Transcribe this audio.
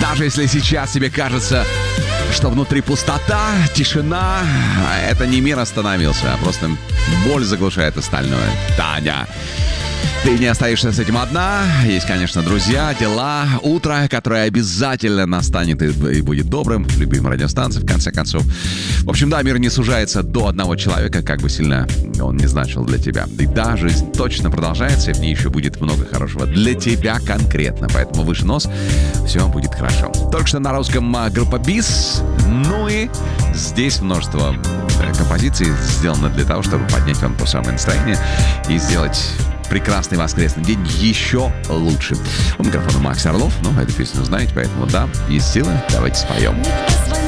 Даже если сейчас тебе кажется, что внутри пустота, тишина, это не мир остановился, а просто боль заглушает остальное. Таня, ты не остаешься с этим одна. Есть, конечно, друзья, дела, утро, которое обязательно настанет и будет добрым. Любимая радиостанция, в конце концов. В общем, да, мир не сужается до одного человека, как бы сильно он не значил для тебя. И да, жизнь точно продолжается, и в ней еще будет много хорошего для тебя конкретно. Поэтому выше нос, все будет хорошо. Только что на русском группа БИС. Ну и здесь множество композиций сделано для того, чтобы поднять вам то самое настроение и сделать прекрасный воскресный день еще лучше. У микрофона Макс Орлов. Ну, эту песню знаете, поэтому да, есть силы. Давайте споем.